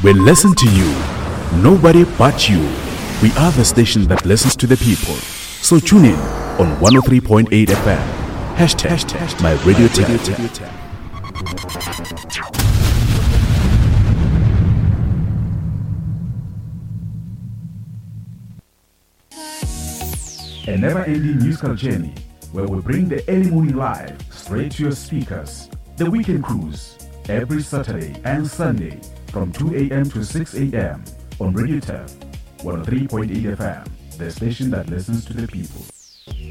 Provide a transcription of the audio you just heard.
We listen to you. Nobody but you. We are the station that listens to the people. So tune in on 103.8 FM. Hashtag my radio tag. A never-ending musical journey where we bring the early morning live straight to your speakers. The Weekend Cruise every Saturday and Sunday from 2 a.m. to 6 a.m. on Radio Tap 103.8 FM, the station that listens to the people.